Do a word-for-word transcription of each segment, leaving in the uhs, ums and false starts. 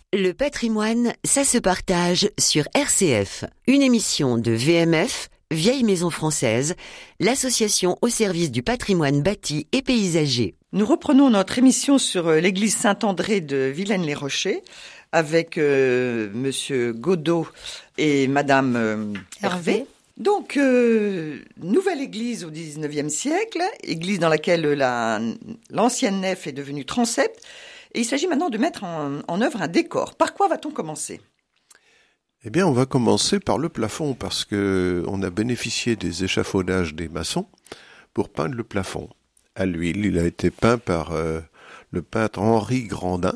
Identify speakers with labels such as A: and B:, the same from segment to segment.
A: Le patrimoine, ça se partage sur R C F. Une émission de V M F, Vieille Maison Française, l'association au service du patrimoine bâti et paysager.
B: Nous reprenons notre émission sur l'église Saint-André de Villaines-les-Rochers avec euh, Monsieur Godot et Madame euh, Hervé. Donc, euh, nouvelle église au dix-neuvième siècle, église dans laquelle la, l'ancienne nef est devenue transept. Et il s'agit maintenant de mettre en, en œuvre un décor. Par quoi va-t-on commencer ?
C: Eh bien, on va commencer par le plafond, parce que on a bénéficié des échafaudages des maçons pour peindre le plafond. À l'huile, il a été peint par euh, le peintre Henri Grandin.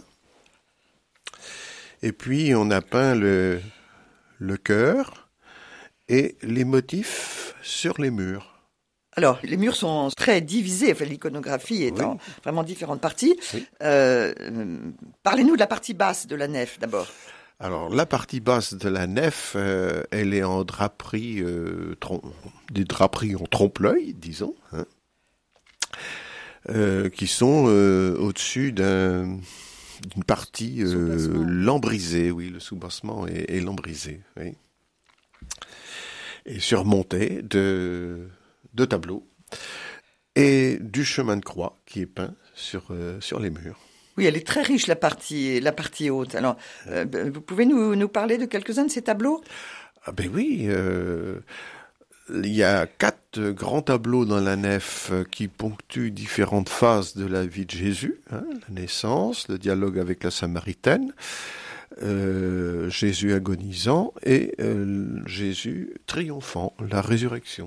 C: Et puis, on a peint le, le chœur et les motifs sur les murs.
B: Alors, les murs sont très divisés, enfin, l'iconographie est oui. en vraiment différentes parties. Oui. Euh, parlez-nous de la partie basse de la nef, d'abord.
C: Alors, la partie basse de la nef, euh, elle est en draperie, euh, trom- des draperies en trompe-l'œil, disons, hein, euh, qui sont euh, au-dessus d'un, d'une partie euh, lambrisée, oui, le soubassement est, est lambrisé, oui, et surmonté de... de tableaux, et du chemin de croix qui est peint sur, euh, sur les murs.
B: Oui, elle est très riche, la partie, la partie haute. Alors, euh, vous pouvez nous, nous parler de quelques-uns de ces tableaux ?
C: Ah ben oui, euh, il y a quatre grands tableaux dans la nef qui ponctuent différentes phases de la vie de Jésus, hein, la naissance, le dialogue avec la Samaritaine, euh, Jésus agonisant et euh, Jésus triomphant, la résurrection.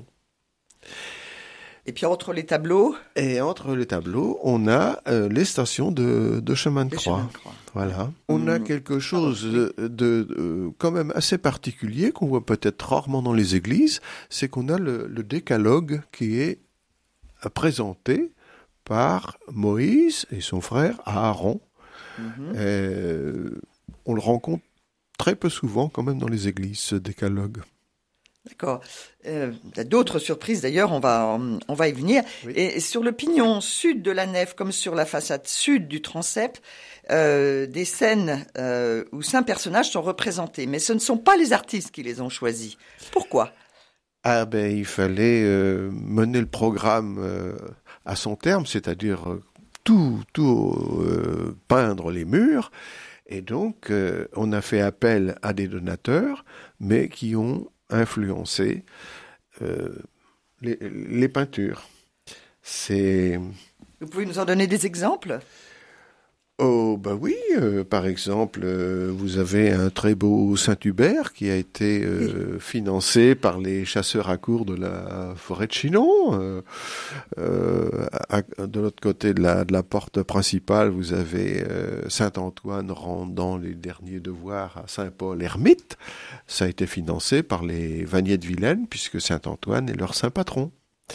B: Et puis entre les tableaux
C: Et entre les tableaux, on a euh, les stations de, de chemin de croix.
B: De croix.
C: Voilà.
B: Mmh.
C: On a quelque chose de, de, de euh, quand même assez particulier qu'on voit peut-être rarement dans les églises, c'est qu'on a le, le décalogue qui est présenté par Moïse et son frère Aaron. Mmh. Euh, on le rencontre très peu souvent quand même dans les églises, ce décalogue.
B: D'accord. Euh, d'autres surprises d'ailleurs, on va on va y venir. Oui. Et sur le pignon sud de la nef, comme sur la façade sud du transept, euh, des scènes euh, où cinq personnages sont représentés, mais ce ne sont pas les artistes qui les ont choisis. Pourquoi ?
C: Ah ben il fallait euh, mener le programme euh, à son terme, c'est-à-dire euh, tout tout euh, peindre les murs, et donc euh, on a fait appel à des donateurs, mais qui ont influencer euh, les, les peintures. C'est...
B: Vous pouvez nous en donner des exemples ?
C: Oh, bah oui, euh, par exemple, euh, vous avez un très beau Saint-Hubert qui a été euh, oui. financé par les chasseurs à courre de la forêt de Chinon. Euh, euh, à, de l'autre côté de la, de la porte principale, vous avez euh, Saint-Antoine rendant les derniers devoirs à Saint-Paul-Ermite. Ça a été financé par les Vanniers de Vilaine, puisque Saint-Antoine est leur saint patron.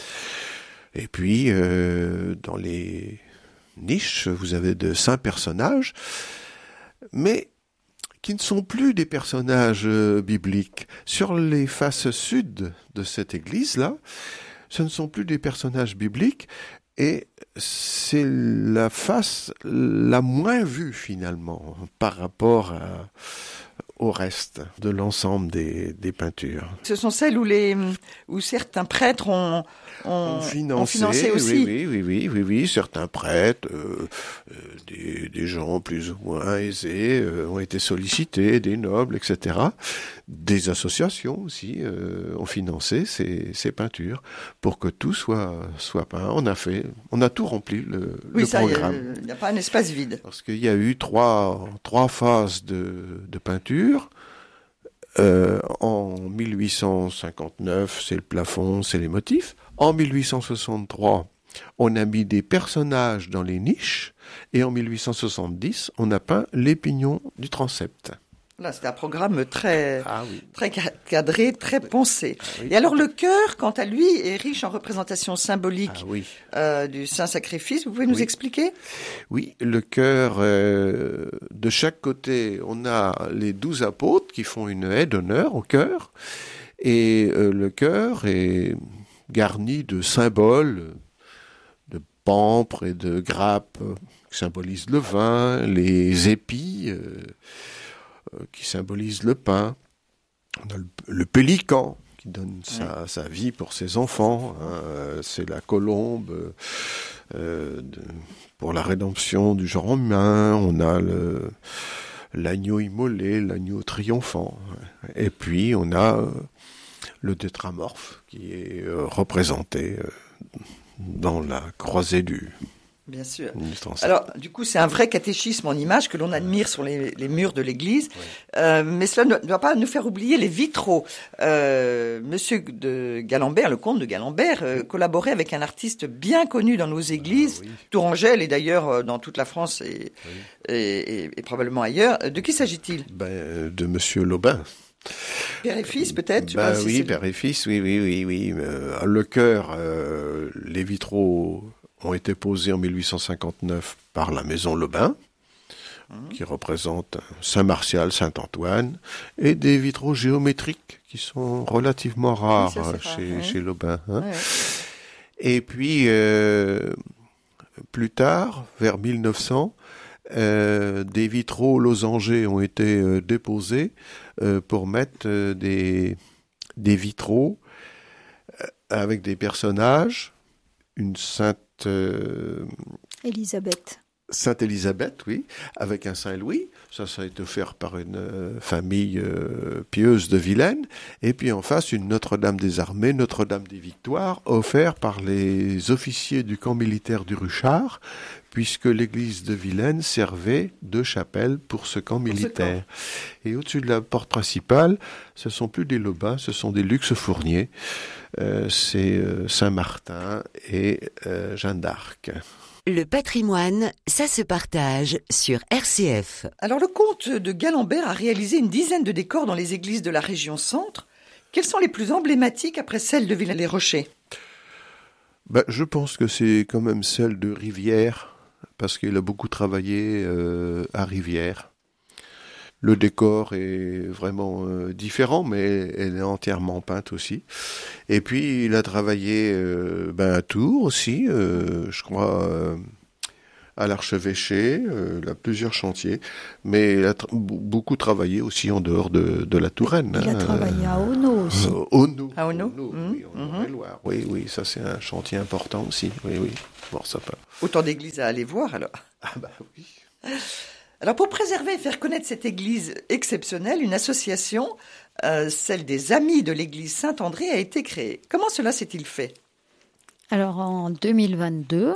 C: Et puis, euh, dans les... niche, vous avez de saints personnages, mais qui ne sont plus des personnages euh, bibliques. Sur les faces sud de cette église-là, ce ne sont plus des personnages bibliques, et c'est la face la moins vue finalement par rapport à, au reste de l'ensemble des, des peintures.
B: Ce sont celles où, les, où certains prêtres ont, ont,
C: ont, financé,
B: ont financé aussi.
C: Oui, oui, oui, oui, oui, certains prêtres, euh, euh, des, des gens plus ou moins aisés euh, ont été sollicités, des nobles, et cetera. Des associations aussi euh, ont financé ces, ces peintures pour que tout soit, soit peint. On a fait, on a tout rempli le,
B: oui,
C: le
B: ça,
C: programme.
B: Il n'y a, a pas un espace vide.
C: Parce qu'il y a eu trois, trois phases de, de peinture. Euh, en mille huit cent cinquante-neuf, c'est le plafond, c'est les motifs. En mille huit cent soixante-trois, on a mis des personnages dans les niches. Et en mille huit cent soixante-dix, on a peint les pignons du transept.
B: Là, c'est un programme très,
C: ah, oui.
B: très cadré, très pensé. Ah, oui. Et alors, le chœur, quant à lui, est riche en représentations symboliques ah, oui. euh, du Saint-Sacrifice. Vous pouvez nous
C: oui.
B: expliquer ?
C: Oui, le chœur, euh, de chaque côté, on a les douze apôtres qui font une haie d'honneur au chœur. Et euh, le chœur est garni de symboles, de pampres et de grappes qui symbolisent le vin, les épis, euh, euh, qui symbolise le pain. On a le, le pélican qui donne sa, ouais. sa vie pour ses enfants. Hein. C'est la colombe euh, de, pour la rédemption du genre humain. On a le, l'agneau immolé, l'agneau triomphant. Et puis on a euh, le tétramorphe qui est euh, représenté euh, dans la croisée du...
B: Bien sûr. Alors, du coup, c'est un vrai catéchisme en images que l'on admire sur les, les murs de l'église. Oui. Euh, mais cela ne doit pas nous faire oublier les vitraux. Euh, Monsieur de Galambert, le comte de Galambert, euh, collaborait avec un artiste bien connu dans nos églises, ah, oui. Tourangelle, et d'ailleurs dans toute la France et, oui. et, et, et probablement ailleurs. De qui s'agit-il ?
C: Ben, de Monsieur Lobin.
B: Père et fils, peut-être tu
C: ben
B: vois,
C: oui,
B: c'est...
C: père et fils, oui, oui, oui, oui. Euh, le chœur, euh, les vitraux ont été posés en mille huit cent cinquante-neuf par la maison Lobin, mmh. qui représente Saint Martial, Saint Antoine, et des vitraux géométriques qui sont relativement rares oui, chez, rare, chez oui. Lobin. Hein. Oui. Et puis, euh, plus tard, vers mille neuf cents, euh, des vitraux losangés ont été euh, déposés euh, pour mettre euh, des, des vitraux euh, avec des personnages, une sainte Euh,
D: Élisabeth.
C: Sainte Élisabeth, oui, avec un Saint Louis. Ça, ça a été offert par une euh, famille euh, pieuse de Vilaine. Et puis en face, une Notre-Dame des Armées, Notre-Dame des Victoires, offert par les officiers du camp militaire du Ruchard, puisque l'église de Vilaine servait de chapelle pour ce camp militaire. Ce camp. Et au-dessus de la porte principale, ce sont plus des Lobins, ce sont des Luxe Fournier. Euh, c'est euh, Saint-Martin et euh, Jeanne d'Arc.
A: Le patrimoine, ça se partage sur R C F.
B: Alors le comte de Galambert a réalisé une dizaine de décors dans les églises de la région centre. Quelles sont les plus emblématiques après celles de Villaines-les-Rochers ?
C: Ben, je pense que c'est quand même celle de Rivière, parce qu'il a beaucoup travaillé euh, à Rivière. Le décor est vraiment euh, différent, mais elle est entièrement peinte aussi. Et puis, il a travaillé euh, ben, à Tours aussi, euh, je crois, euh, à l'Archevêché. Euh, il a plusieurs chantiers, mais il a tra- beaucoup travaillé aussi en dehors de, de la Touraine.
D: Il hein, a travaillé à Auneau aussi.
C: Euh, Auneau.
B: À Auneau,
C: Auneau
B: mmh.
C: oui, en Eure-et-Loire. Oui, oui, ça c'est un chantier important aussi. Oui, oui, voir ça pas.
B: Autant d'églises à aller voir alors.
C: Ah bah oui.
B: Alors pour préserver et faire connaître cette église exceptionnelle, une association, euh, celle des Amis de l'église Saint-André, a été créée. Comment cela s'est-il fait ?
D: Alors en deux mille vingt-deux,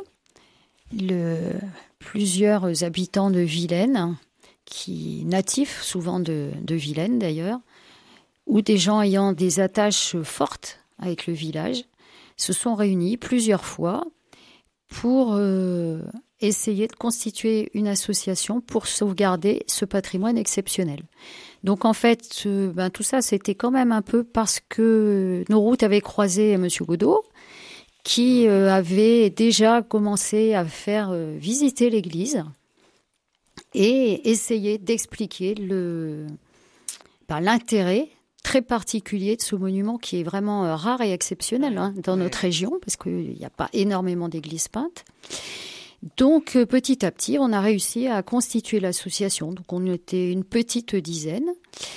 D: le, plusieurs habitants de Vilaine, qui natifs souvent de, de Vilaine d'ailleurs, ou des gens ayant des attaches fortes avec le village, se sont réunis plusieurs fois pour euh, essayer de constituer une association pour sauvegarder ce patrimoine exceptionnel. Donc en fait, euh, ben, tout ça, c'était quand même un peu parce que nos routes avaient croisé M. Godot, qui euh, avait déjà commencé à faire euh, visiter l'église et essayer d'expliquer le, ben, l'intérêt très particulier de ce monument qui est vraiment euh, rare et exceptionnel hein, dans ouais. notre région, parce qu'il n'y a pas énormément d'églises peintes. Donc, euh, petit à petit, on a réussi à constituer l'association. Donc, on était une petite dizaine.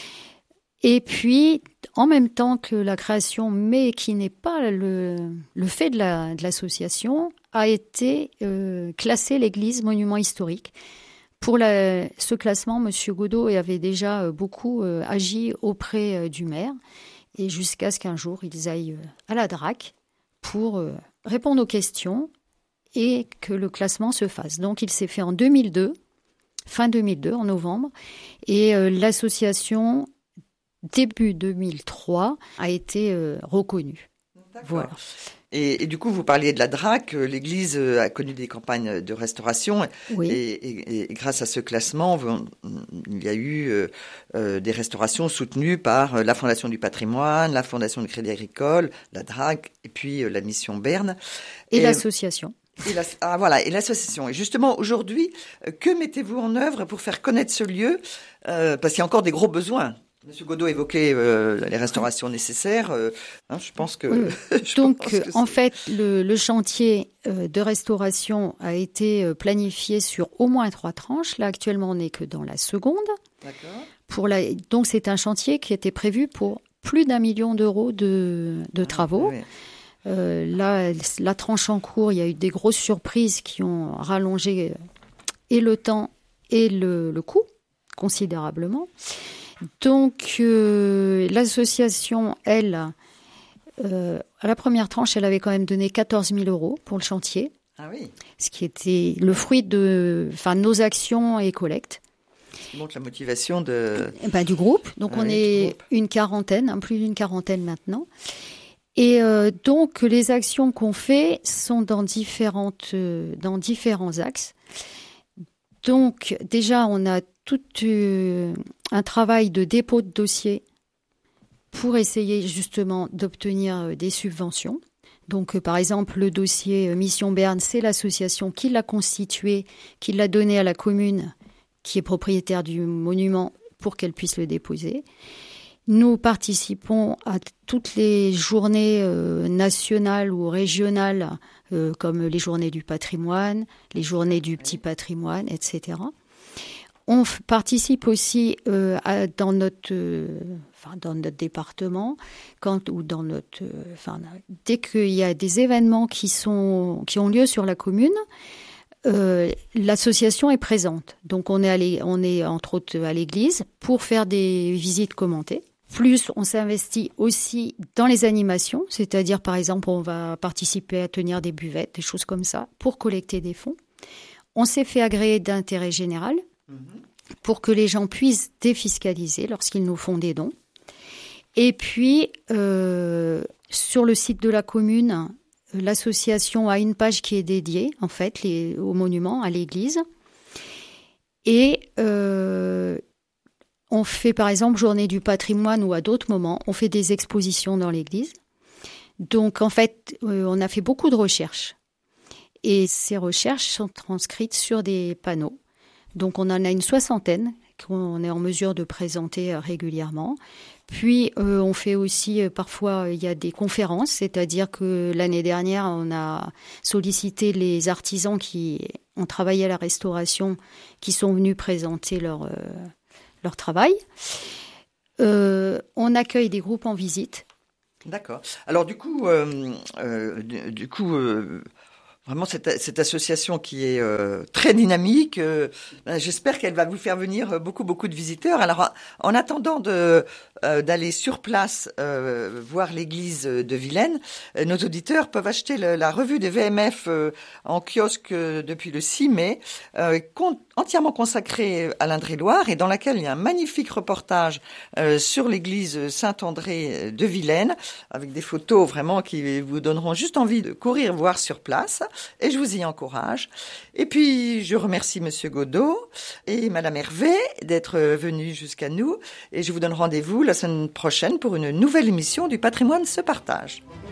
D: Et puis, en même temps que la création, mais qui n'est pas le, le fait de, la, de l'association, a été euh, classée l'église monument historique. Pour la, ce classement, M. Godot avait déjà beaucoup euh, agi auprès euh, du maire, et jusqu'à ce qu'un jour, ils aillent euh, à la D R A C pour euh, répondre aux questions et que le classement se fasse. Donc, il s'est fait en deux mille deux, fin deux mille deux, en novembre, et euh, l'association, début deux mille trois, a été euh, reconnue.
B: D'accord.
D: Voilà.
B: Et, et du coup, vous parliez de la D R A C. L'église a connu des campagnes de restauration.
D: Oui.
B: Et, et, et grâce à ce classement, il y a eu euh, euh, des restaurations soutenues par la Fondation du patrimoine, la Fondation du Crédit Agricole, la D R A C et puis euh, la Mission Berne.
D: Et, et l'association.
B: Et la, ah voilà, et l'association. Et justement, aujourd'hui, que mettez-vous en œuvre pour faire connaître ce lieu ? euh, Parce qu'il y a encore des gros besoins. Monsieur Godot évoquait euh, les restaurations nécessaires. Euh, hein, je pense que.
D: Oui.
B: je
D: Donc,
B: pense que
D: en
B: c'est...
D: fait, le, le chantier euh, de restauration a été euh, planifié sur au moins trois tranches. Là, actuellement, on n'est que dans la seconde.
B: D'accord.
D: Pour la... Donc, c'est un chantier qui était prévu pour plus d'un million d'euros de, de travaux.
B: Ah, oui.
D: Euh, là, la tranche en cours, il y a eu des grosses surprises qui ont rallongé et le temps et le, le coût considérablement. Donc, euh, l'association, elle, euh, à la première tranche, elle avait quand même donné quatorze mille euros pour le chantier.
B: Ah oui.
D: Ce qui était le fruit de, enfin, nos actions et collectes.
B: Ce qui montre la motivation de...
D: Et ben, du groupe. Donc,
B: Ah
D: on
B: oui,
D: est
B: groupe.
D: une quarantaine, hein, plus d'une quarantaine maintenant. Et euh, donc, les actions qu'on fait sont dans, différentes, euh, dans différents axes. Donc, déjà, on a tout euh, un travail de dépôt de dossier pour essayer justement d'obtenir euh, des subventions. Donc, euh, par exemple, le dossier euh, Mission Berne, c'est l'association qui l'a constitué, qui l'a donné à la commune, qui est propriétaire du monument, pour qu'elle puisse le déposer. Nous participons à toutes les journées euh, nationales ou régionales, euh, comme les journées du patrimoine, les journées du petit patrimoine, et cetera. On f- participe aussi euh, à, dans, notre, euh, enfin, dans notre département, quand, ou dans notre, euh, enfin, dès qu'il y a des événements qui, sont, qui ont lieu sur la commune, euh, l'association est présente. Donc on est, allé, on est entre autres à l'église pour faire des visites commentées. Plus, on s'investit aussi dans les animations, c'est-à-dire, par exemple, on va participer à tenir des buvettes, des choses comme ça, pour collecter des fonds. On s'est fait agréer d'intérêt général pour que les gens puissent défiscaliser lorsqu'ils nous font des dons. Et puis, euh, sur le site de la commune, l'association a une page qui est dédiée, en fait, les, au monument, à l'église. Et... Euh, On fait par exemple journée du patrimoine ou à d'autres moments, on fait des expositions dans l'église. Donc en fait, euh, on a fait beaucoup de recherches. Et ces recherches sont transcrites sur des panneaux. Donc on en a une soixantaine qu'on est en mesure de présenter euh, régulièrement. Puis euh, on fait aussi, euh, parfois, il y a des conférences, c'est-à-dire que l'année dernière, on a sollicité les artisans qui ont travaillé à la restauration, qui sont venus présenter leur... Euh, leur travail. Euh, on accueille des groupes en visite.
B: D'accord. Alors du coup, euh, euh, du, du coup, euh, vraiment cette, cette association qui est euh, très dynamique, euh, j'espère qu'elle va vous faire venir beaucoup beaucoup de visiteurs. Alors en attendant de euh, d'aller sur place euh, voir l'église de Vilaine, euh, nos auditeurs peuvent acheter le, la revue des V M F euh, en kiosque euh, depuis le six mai, euh, con, entièrement consacrée à l'Indre-et-Loire et dans laquelle il y a un magnifique reportage euh, sur l'église Saint-André de Vilaine, avec des photos vraiment qui vous donneront juste envie de courir voir sur place. Et je vous y encourage. Et puis, je remercie Monsieur Godot et Madame Hervé d'être venus jusqu'à nous. Et je vous donne rendez-vous la semaine prochaine pour une nouvelle émission du Patrimoine se partage.